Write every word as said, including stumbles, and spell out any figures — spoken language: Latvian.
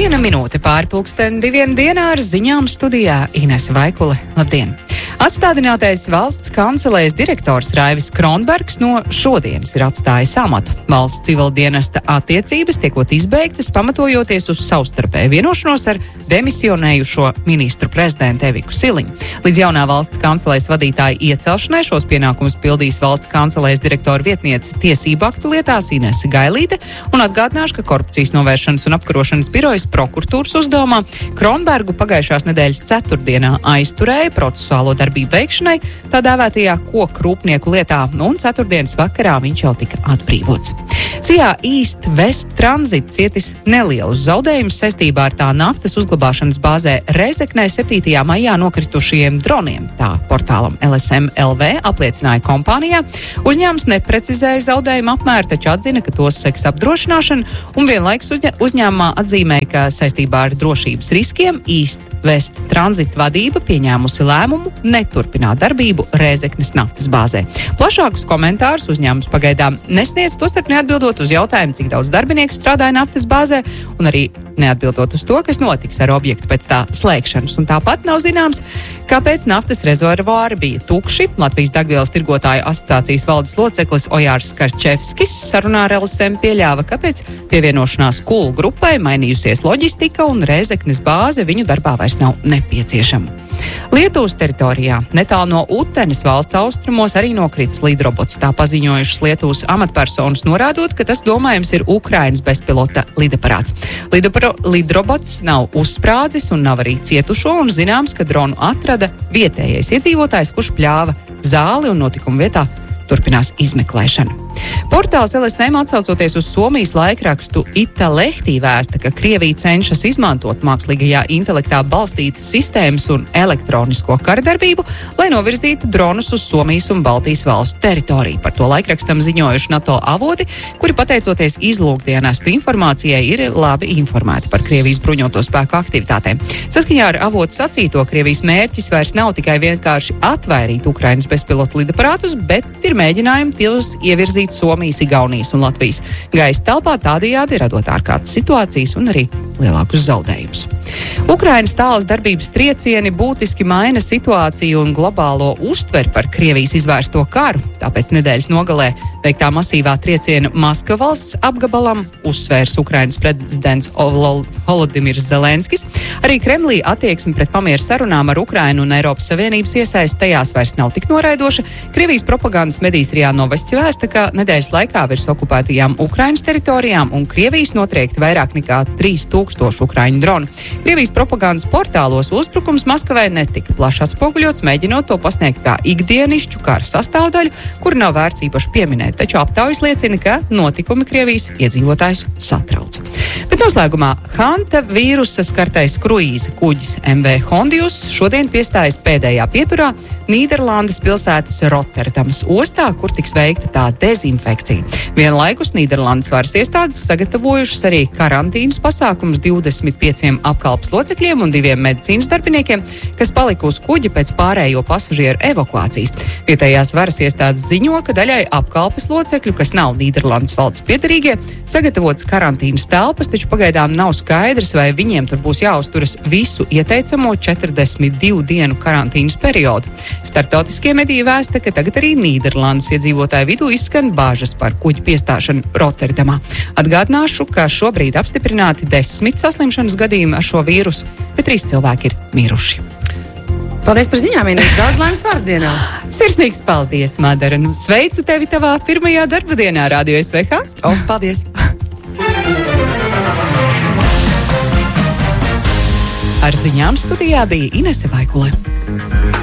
Viena minūte pāri pulksten diviem dienā ar ziņām studijā Inese Vaikule. Labdien! Atstādinātais valsts kancelējas direktors Raivis Kronbergs no šodienas ir atstājis amatu. Valsts civildienesta attiecības tiekot izbeigtas, pamatojoties uz savstarpēju vienošanos ar demisionējušo ministru prezidentu Eviku Siliņu. Līdz jaunā valsts kancelējas vadītāja iecelšanai šos pienākumus pildīs valsts kancelējas direktora vietniece tiesību aktu lietās Inese Gailīte, un atgādināšu, ka korupcijas novēršanas un apkarošanas birojas prokuratūras uzdevumā Kronbergu pagājušās nedēļas ceturtdienā aizturēja procesuālo darbību veikšanai tā dēvētajā koku rūpnieku lietā, un ceturtdienas vakarā viņš jau tika atbrīvots. Sijā East West Transit cietis nelielus zaudējumus saistībā ar tā naftas uzglabāšanas bāzē Rēzeknē septītajā maijā nokritušajiem droniem. Tā portālam L S M L V apliecināja kompānijā. Uzņēmums neprecizēja zaudējumu apmēru, taču atzina, ka tos seks apdrošināšana, un vienlaikus uzņa- uzņēmumā atzīmēja, ka saistībā ar drošības riskiem East West Transit vadība pieņēmusi lēmumu neturpināt darbību Rēzeknes naftas bāzē. Plašākus komentārus uzņēmums pagaidām nesniedz, tostarp neatbildot uz jautājumu, cik daudz darbinieku strādāja naftas bāzē, un arī neatbildot uz to, kas notiks ar objektu pēc tā slēgšanas. Un tāpat nav zināms, kāpēc naftas rezervuāri bija tukši. Latvijas degvielas tirgotāju asociācijas valdes loceklis Ojārs Karčevskis sarunā ar L S M pieļāva, kāpēc pievienošanās Kulu grupai mainījusies loģistika un Rēzeknes bāze viņu darbā vairs nav nepieciešama. Lietuvas teritorijā netālu no Utenes valsts austrumos arī nokrits lidrobots. Tā paziņojušas Lietuvas amatpersonas, norādot, ka tas domājams ir Ukrainas bezpilota lidaparāts. Lidapro, lidrobots nav uzsprādzis un nav arī cietušo, un zināms, ka dronu atrada vietējais iedzīvotājs, kurš pļāva zāli, un notikuma vietā turpinās izmeklēšana. Portāls L S M atsaucoties uz Somijas laikrakstu Ita Lehtī vēsta, ka Krievija cenšas izmantot mākslīgajā intelektā balstītas sistēmas un elektronisko karadarbību, lai novirzītu dronus uz Somijas un Baltijas valstu teritoriju. Par to laikrakstam ziņojuši NATO avoti, kuri pateicoties izlūkdienestu informācijai ir labi informēti par Krievijas bruņoto spēku aktivitātēm. Saskaņā ar avotu sacīto, Krievijas mērķis vairs nav tikai vienkārši atvairīt Ukrainas bezpilotu lidaparātus, bet ir mēģinājumi tos ievirzīt Somijas, Igaunijas un Latvijas gaisa telpā, tādējādi radot ārkārtas situācijas un arī lielākus zaudējumus. Ukrainas tālas darbības triecieni būtiski maina situāciju un globālo uztveri par Krievijas izvērsto karu. Tāpēc nedēļas nogalē veiktā masīvā trieciena Maskavas apgabalam uzsvērs Ukrainas prezidents Volodimirs Zelenskis. Arī Kremlī attieksme pret pamieru sarunām ar Ukrainu un Eiropas Savienības iesaist tajās vairs nav tik noraidoša. Krievijas propagandas medijas Rijā Novosti vēsta, ka nedēļas laikā virs okupētajām Ukrainas teritorijām un Krievijas notriekti vairāk nekā trīs tūkstoši ukraiņu dronu. Krievijas propagandas portālos uzbrukums Maskavai netika plaši atspoguļots, mēģinot to pasniegt kā ikdienišķu kara sastāvdaļu, kur nav vērts īpaši pieminēt, taču aptaujas liecina, ka notikumi Krievijas iedzīvotājus satrauc. Bet noslēgumā Hanta vīrusa skartais kruīza kuģis M V Hondius šodien piestājas pēdējā pieturā Nīderlandes pilsētas Rotterdamas ostā, kur tiks veikta tā dezinfekcija. Vienlaikus Nīderlandes varas iestādes sagatavojušas arī karantīnas pasākums divdesmit pieciem apkalpes locekļiem un diviem medicīnas darbiniekiem, kas palika uz kuģa pēc pārējo pasažieru evakuācijas. Vietējās varas iestādes ziņo, ka daļai apkalpes locekļu, kas nav Nīderlandes valsts piederīgie, sagatavotas karantīnas telpas, taču pagaidām nav skaidrs, vai viņiem tur būs jāuzturas visu ieteicamo četrdesmit divu dienu karantīnas periodu. Startautiskie mediji vēsta, ka tagad arī Nīderlandes iedzīvotāju vidū izskan bāžas par kuģa piestāšanu Rotterdamā. Atgādināšu, ka šobrīd apstiprināti desmit saslimšanas gadījumi ar šo vīrusu, bet trīs cilvēki ir miruši. Paldies par ziņām, Inês. Daudz laimes pārdienā. Sirsnīgs paldies, Madara. Nu, sveicu tevi tavā pirmajā darba dienā Radio S V H. O, paldies. Ar ziņām studijā bija Inese Vaikule.